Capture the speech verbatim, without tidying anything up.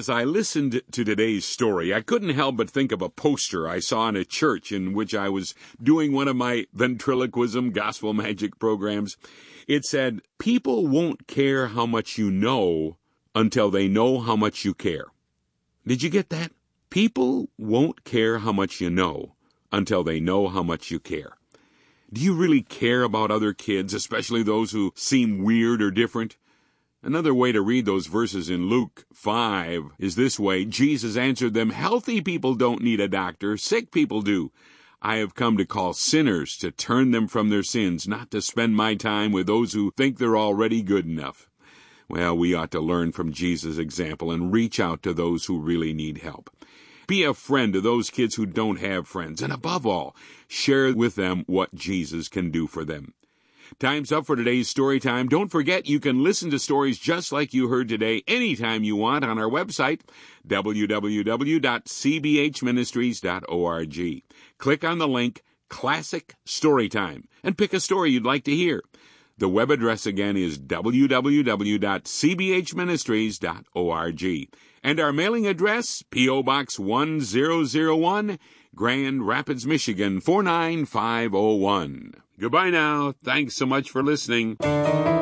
As I listened to today's story, I couldn't help but think of a poster I saw in a church in which I was doing one of my ventriloquism gospel magic programs. It said, "People won't care how much you know until they know how much you care." Did you get that? People won't care how much you know until they know how much you care. Do you really care about other kids, especially those who seem weird or different? Another way to read those verses in Luke five is this way. Jesus answered them, "Healthy people don't need a doctor, sick people do. I have come to call sinners to turn them from their sins, not to spend my time with those who think they're already good enough." Well, we ought to learn from Jesus' example and reach out to those who really need help. Be a friend to those kids who don't have friends, and above all, share with them what Jesus can do for them. Time's up for today's story time. Don't forget you can listen to stories just like you heard today anytime you want on our website, w w w dot c b h ministries dot org. Click on the link Classic Storytime and pick a story you'd like to hear. The web address again is w w w dot c b h ministries dot org. And our mailing address, P O. Box one thousand one, Grand Rapids, Michigan, four nine five oh one. Goodbye now. Thanks so much for listening.